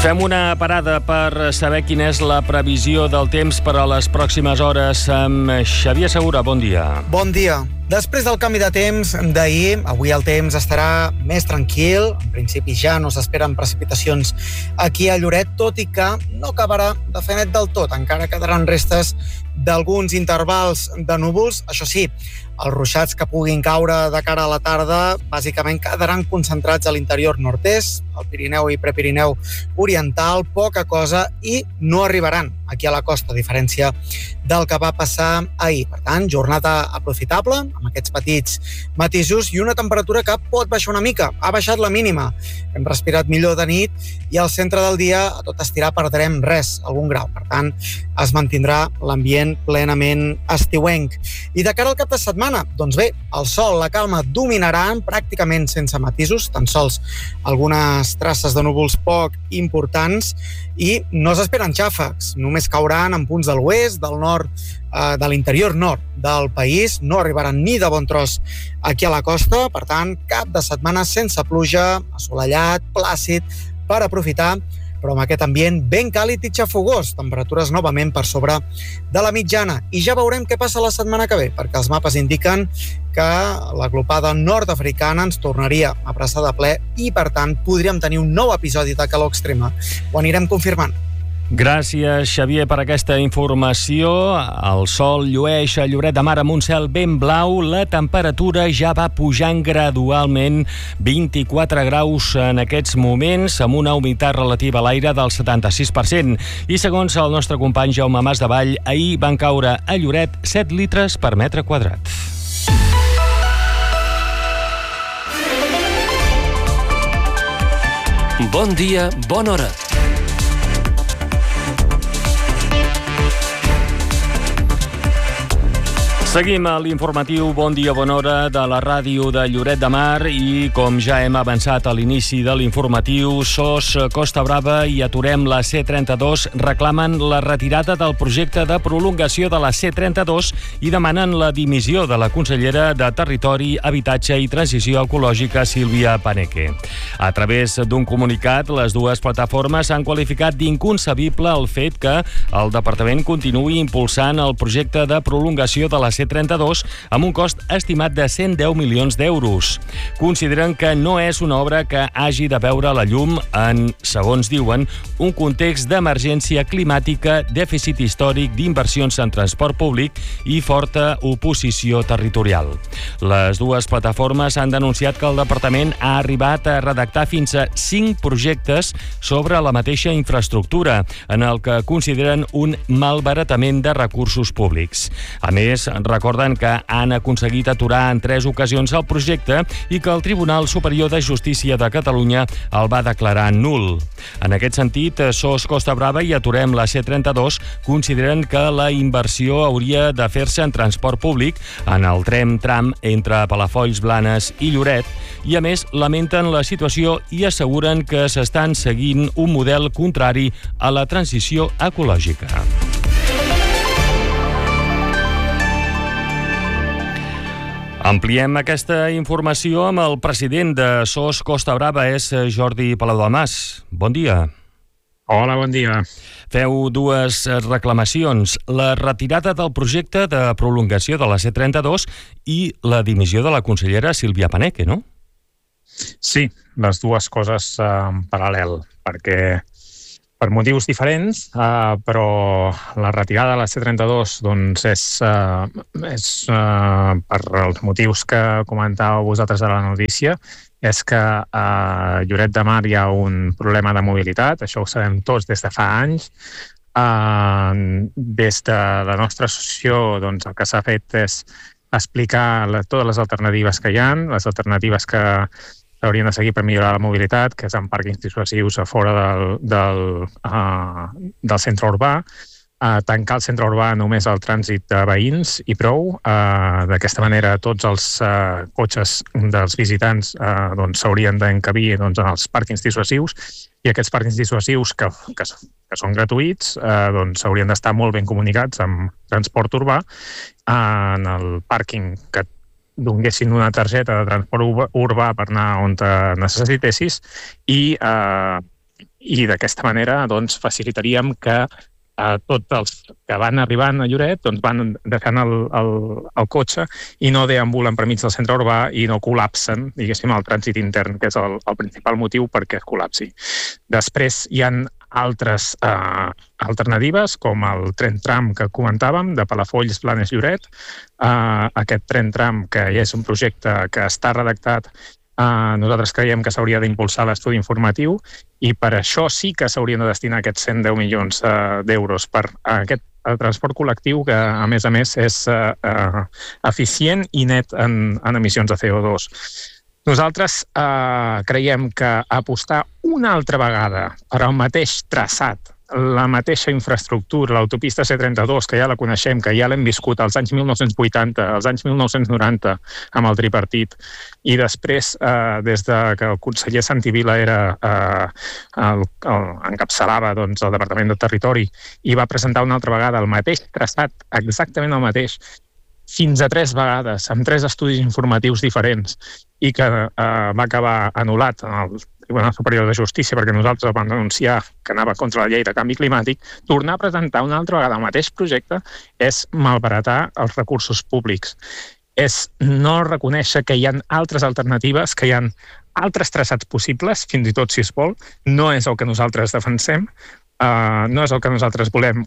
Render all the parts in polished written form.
Fem una parada per saber quina és la previsió del temps per a les pròximes hores amb Xavier Segura. Bon dia. Bon dia. Després del canvi de temps d'ahir, avui el temps estarà més tranquil. En principi ja no s'esperen precipitacions aquí a Lloret, tot i que no acabarà de fer net del tot. Encara quedaran restes d'alguns intervals de núvols. Això sí, els ruixats que puguin caure de cara a la tarda bàsicament quedaran concentrats a l'interior nord-est, al Pirineu i Prepirineu oriental, poca cosa, i no arribaran aquí a la costa, a diferència del que va passar ahir. Per tant, jornada aprofitable, amb aquests petits matisos i una temperatura que pot baixar una mica. Ha baixat la mínima. Hem respirat millor de nit i al centre del dia, a tot estirar, perdrem res, algun grau. Per tant, es mantindrà l'ambient plenament estiuenc. I de cara al cap de setmana, doncs bé, el sol, la calma dominaran pràcticament sense matisos, tan sols algunes traces de núvols poc importants, i no s'esperen xàfecs. Només cauran en punts de l'oest, del nord, de l'interior nord del país. No arribaran ni de bon tros aquí a la costa. Per tant, cap de setmana sense pluja, assolellat, plàcid, per aprofitar, però amb aquest ambient ben càlid i xafogós, temperatures novament per sobre de la mitjana. I ja veurem què passa la setmana que ve, perquè els mapes indiquen que la glopada nord-africana ens tornaria a abraçar de ple i, per tant, podríem tenir un nou episodi de calor extrema. Ho anirem confirmant. Gràcies, Xavier, per aquesta informació. El sol llueix a Lloret de Mar amb un cel ben blau. La temperatura ja va pujant gradualment, 24 graus en aquests moments, amb una humitat relativa a l'aire del 76%. I segons el nostre company Jaume Masdevall, ahir van caure a Lloret 7 litres per metre quadrat. Bon dia, bona hora. Seguim a l'informatiu Bon dia, bona hora de la ràdio de Lloret de Mar i, com ja hem avançat a l'inici de l'informatiu, SOS Costa Brava i Aturem la C32 reclamen la retirada del projecte de prolongació de la C32 i demanen la dimissió de la consellera de Territori, Habitatge i Transició Ecològica, Sílvia Paneque. A través d'un comunicat, les dues plataformes han qualificat d'inconcebible el fet que el departament continuï impulsant el projecte de prolongació de la C32 amb un cost estimat de 110 milions d'euros. Consideren que no és una obra que hagi de veure la llum en, segons diuen, un context d'emergència climàtica, dèficit històric d'inversions en transport públic i forta oposició territorial. Les dues plataformes han denunciat que el departament ha arribat a redactar fins a 5 projectes sobre la mateixa infraestructura, en el que consideren un malbaratament de recursos públics. A més, recorden que han aconseguit aturar en 3 ocasions el projecte i que el Tribunal Superior de Justícia de Catalunya el va declarar nul. En aquest sentit, SOS Costa Brava i Aturem la C32 consideren que la inversió hauria de fer-se en transport públic en el tram entre Palafolls, Blanes i Lloret i, a més, lamenten la situació i asseguren que s'estan seguint un model contrari a la transició ecològica. Ampliem aquesta informació amb el president de SOS Costa Brava, és Jordi Palau-Delmas. Bon dia. Hola, bon dia. Feu dues reclamacions, la retirada del projecte de prolongació de la C32 i la dimissió de la consellera Sílvia Paneque, no? Sí, les dues coses en paral·lel, perquè per motius diferents, però la retirada de la C32 doncs, és per els motius que comentàveu vosaltres a la notícia, és que a Lloret de Mar hi ha un problema de mobilitat, això ho sabem tots des de fa anys. Des de la nostra associació doncs, el que s'ha fet és explicar totes les alternatives que hi ha, les alternatives que s'haurien de seguir per millorar la mobilitat, que és en pàrquings dissuasius a fora del centre urbà, tancar el centre urbà només al trànsit de veïns i prou. D'aquesta manera tots els cotxes dels visitants s'haurien d'encabir en els pàrquings dissuasius i aquests pàrquings dissuasius que són gratuïts haurien d'estar molt ben comunicats amb transport urbà en el pàrquing que donguessin una targeta de transport urbà per anar on necessitessis i I d'aquesta manera facilitaríem que tots els que van arribant a Lloret van deixant el cotxe i no deambulen per mig del centre urbà i no col·lapsen, diguéssim, el trànsit intern, que és el principal motiu perquè es col·lapsi. Després hi ha altres alternatives, com el tren tram que comentàvem, de Palafolls, Blanes, Lloret. Aquest tren tram, que ja és un projecte que està redactat, nosaltres creiem que s'hauria d'impulsar l'estudi informatiu i per això sí que s'haurien de destinar aquests 110 milions d'euros per aquest transport col·lectiu que, a més, és eficient i net en emissions de CO2. Nosaltres creiem que apostar una altra vegada per al mateix traçat, la mateixa infraestructura, l'autopista C32, que ja la coneixem, que ja l'hem viscut als anys 1980, als anys 1990, amb el tripartit, i després, des que el conseller Santi Vila encapçalava el Departament de Territori i va presentar una altra vegada el mateix traçat, exactament el mateix, fins a 3 vegades, amb 3 estudis informatius diferents, i que va acabar anul·lat en el Tribunal Superior de Justícia perquè nosaltres vam denunciar que anava contra la llei de canvi climàtic, tornar a presentar una altra vegada el mateix projecte és malbaratar els recursos públics. És no reconèixer que hi ha altres alternatives, que hi ha altres traçats possibles, fins i tot si es vol. No és el que nosaltres defensem, no és el que nosaltres volem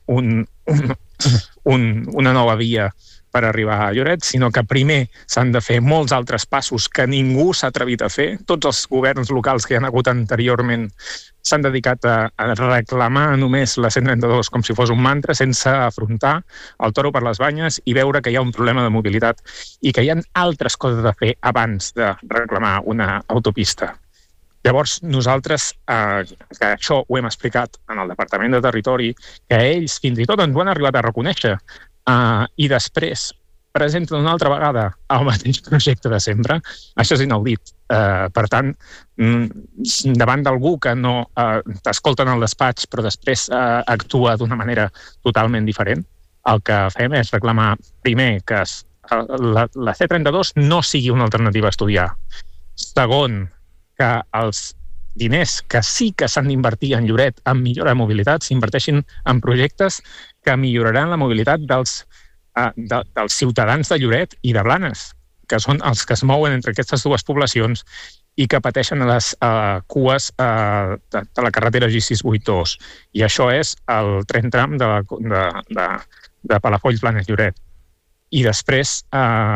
una nova via per arribar a Lloret, sinó que primer s'han de fer molts altres passos que ningú s'ha atrevit a fer. Tots els governs locals que hi ha hagut anteriorment s'han dedicat a reclamar només la 132 com si fos un mantra, sense afrontar el toro per les banyes i veure que hi ha un problema de mobilitat i que hi ha altres coses a fer abans de reclamar una autopista. Llavors, nosaltres, que això ho hem explicat en el Departament de Territori, que ells fins i tot ens ho han arribat a reconèixer, i després presenten una altra vegada el mateix projecte de sempre, això és inaudit. Per tant, davant d'algú que no t'escolta en el despatx però després actua d'una manera totalment diferent, el que fem és reclamar primer que la C32 no sigui una alternativa a estudiar. Segon, que els diners que sí que s'han d'invertir en Lloret en millora de mobilitat s'inverteixin en projectes que milloraran la mobilitat dels ciutadans de Lloret i de Blanes, que són els que es mouen entre aquestes dues poblacions i que pateixen les cues de la carretera G682. I això és el tren tram de Palafolls, Blanes, Lloret. I després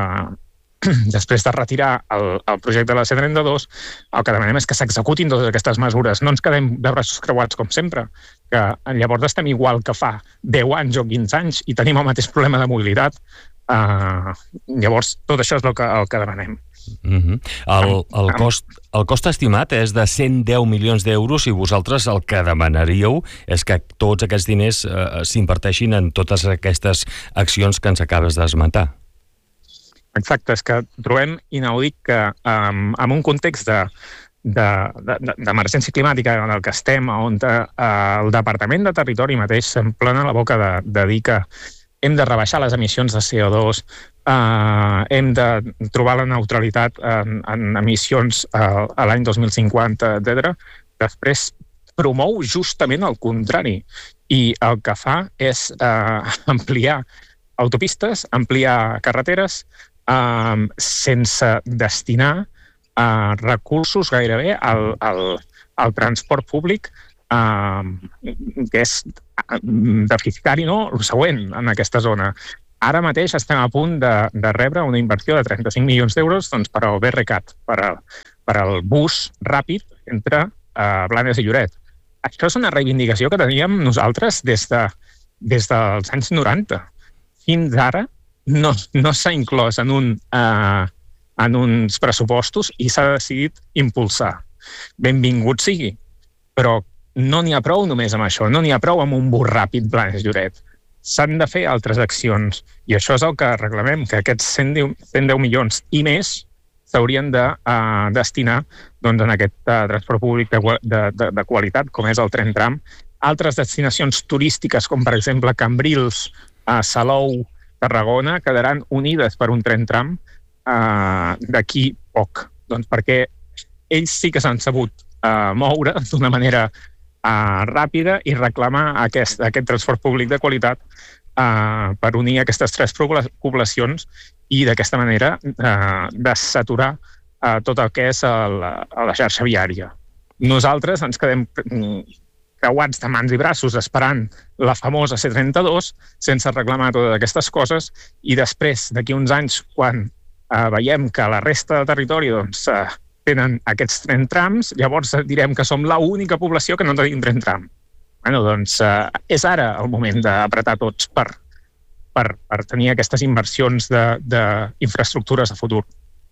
de retirar el projecte de la C32, el que demanem és que s'executin totes aquestes mesures. No ens quedem de braços creuats com sempre, que llavors estem igual que fa 10 anys o 15 anys i tenim el mateix problema de mobilitat. Llavors, tot això és el que demanem. El cost estimat és de 110 milions d'euros i vosaltres el que demanaríeu és que tots aquests diners s'inverteixin en totes aquestes accions que ens acabes d'esmentar. Exacte, és que trobem inaudit que en un context d'emergència climàtica en el que estem, on el Departament de Territori mateix s'emplena la boca de dir que hem de rebaixar les emissions de CO2, hem de trobar la neutralitat en emissions a l'any 2050, etc. Després promou justament el contrari i el que fa és ampliar autopistes, ampliar carreteres, sense destinar recursos gairebé al transport públic, que és deficitari, no? El següent en aquesta zona. Ara mateix estem a punt de rebre una inversió de 35 milions d'euros per al BRCAT, per al bus ràpid entre Blanes i Lloret. Això és una reivindicació que teníem nosaltres des dels anys 90. Fins ara no s'ha inclòs en uns pressupostos i s'ha decidit impulsar. Benvingut sigui, però no n'hi ha prou només amb això, no n'hi ha prou amb un bus ràpid Blanes-Lloret. S'han de fer altres accions i això és el que reclamem, que aquests 110 milions i més s'haurien de destinar en aquest transport públic de qualitat, com és el tren tram. Altres destinacions turístiques, com per exemple Cambrils, Salou, Tarragona, quedaran unides per un tren tram d'aquí poc, perquè ells sí que s'han sabut moure d'una manera ràpida i reclamar aquest transport públic de qualitat per unir aquestes 3 poblacions i d'aquesta manera desaturar tot el que és la xarxa viària. Nosaltres ens quedem creuats de mans i braços esperant la famosa C32 sense reclamar totes aquestes coses i després, d'aquí uns anys, quan veiem que la resta del territori tenen aquests tren trams, llavors direm que som l'única població que no tenim tren tram. Doncs és ara el moment d'apretar tots per tenir aquestes inversions d'infraestructures a futur.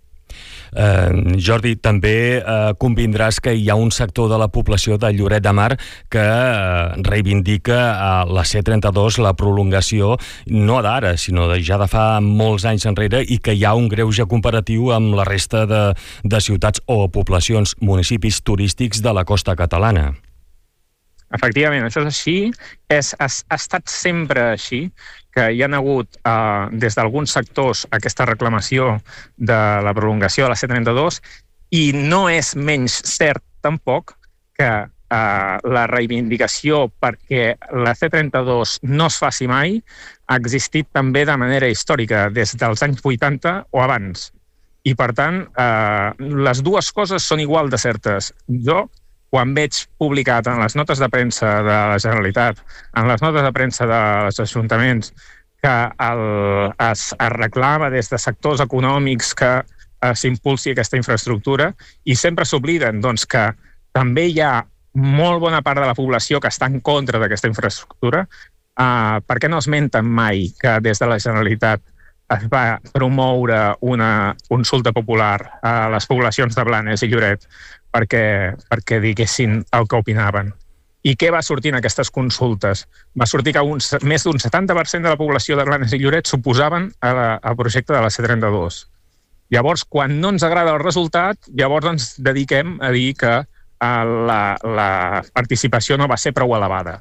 Jordi, també convindràs que hi ha un sector de la població de Lloret de Mar que reivindica a la C32 la prolongació no d'ara, sinó ja de fa molts anys enrere i que hi ha un greuge comparatiu amb la resta de ciutats o poblacions, municipis turístics de la costa catalana. Efectivament, això és així. Ha estat sempre així, que hi ha hagut des d'alguns sectors aquesta reclamació de la prolongació de la C32 i no és menys cert tampoc que la reivindicació perquè la C32 no es faci mai ha existit també de manera històrica des dels anys 80 o abans. I per tant, les dues coses són igual de certes. Jo, quan veig publicat en les notes de premsa de la Generalitat, en les notes de premsa dels ajuntaments, que es reclama des de sectors econòmics que s'impulsi aquesta infraestructura i sempre s'obliden que també hi ha molt bona part de la població que està en contra d'aquesta infraestructura, per què no esmenten mai que des de la Generalitat es va promoure una consulta popular a les poblacions de Blanes i Lloret perquè diguessin el que opinaven. I què va sortir en aquestes consultes? Va sortir que més d'un 70% de la població de Blanes i Lloret s'oposaven al projecte de la C32. Llavors, quan no ens agrada el resultat, llavors ens dediquem a dir que la participació no va ser prou elevada.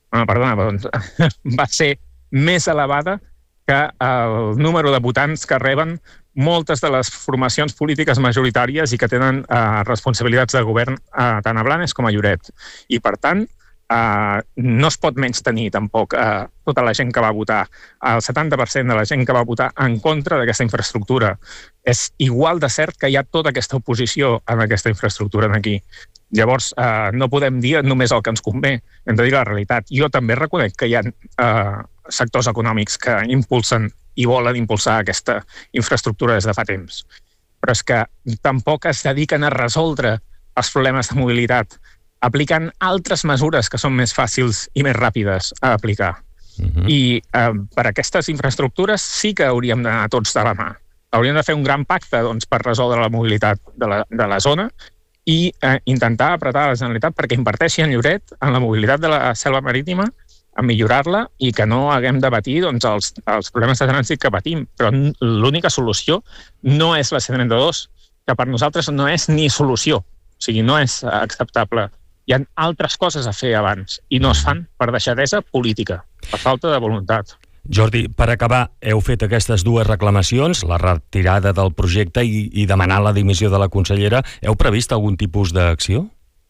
Va ser més elevada que el número de votants que reben moltes de les formacions polítiques majoritàries i que tenen responsabilitats de govern tant a Blanes com a Lloret. I, per tant, no es pot menystenir tampoc tota la gent que va votar. El 70% de la gent que va votar en contra d'aquesta infraestructura. És igual de cert que hi ha tota aquesta oposició a aquesta infraestructura aquí. Llavors, no podem dir només el que ens convé, hem de dir la realitat. Jo també reconec que hi ha sectors econòmics que impulsen i volen impulsar aquesta infraestructura des de fa temps. Però és que tampoc es dediquen a resoldre els problemes de mobilitat aplicant altres mesures que són més fàcils i més ràpides a aplicar. I per aquestes infraestructures sí que hauríem d'anar tots de la mà. Hauríem de fer un gran pacte per resoldre la mobilitat de la zona i intentar apretar la Generalitat perquè inverteixi en Lloret, en la mobilitat de la selva marítima, a millorar-la i que no haguem de patir els problemes de trànsit que patim. Però l'única solució no és la C32, que per nosaltres no és ni solució. O sigui, no és acceptable. Hi ha altres coses a fer abans i no es fan per deixadesa política, per falta de voluntat. Jordi, per acabar, heu fet aquestes dues reclamacions, la retirada del projecte i demanar la dimissió de la consellera. Heu previst algun tipus d'acció?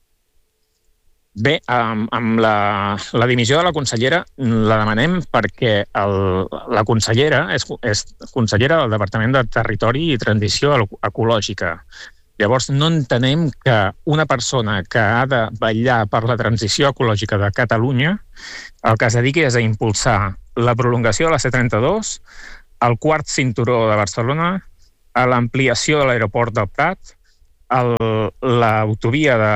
Bé, amb la dimissió de la consellera la demanem perquè la consellera és consellera del Departament de Territori i Transició Ecològica. Llavors, no entenem que una persona que ha de vetllar per la transició ecològica de Catalunya el que es dediqui és a impulsar la prolongació de la C32, el quart cinturó de Barcelona, a l'ampliació de l'aeroport del Prat, l'autovia de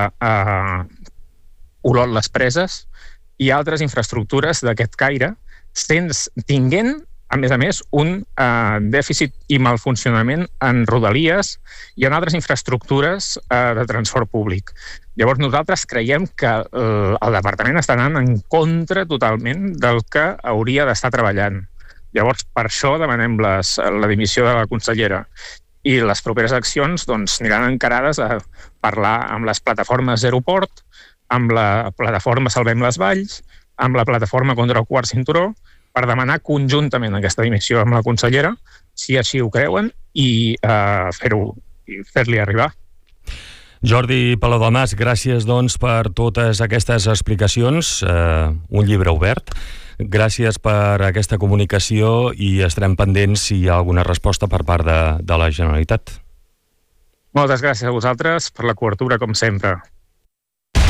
Olot-les Preses i altres infraestructures d'aquest caire, tinguent, a més, un dèficit i malfuncionament en rodalies i en altres infraestructures de transport públic. Llavors, nosaltres creiem que el departament està anant en contra totalment del que hauria d'estar treballant. Llavors, per això demanem la dimissió de la consellera. I les properes accions aniran encarades a parlar amb les plataformes Aeroport, amb la plataforma Salvem les Valls, amb la plataforma contra el quart cinturó, per demanar conjuntament aquesta dimissió amb la consellera, si així ho creuen, i fer-li arribar. Jordi Palaudemàs, gràcies per totes aquestes explicacions. Un llibre obert. Gràcies per aquesta comunicació i estarem pendents si hi ha alguna resposta per part de la Generalitat. Moltes gràcies a vosaltres per la cobertura, com sempre.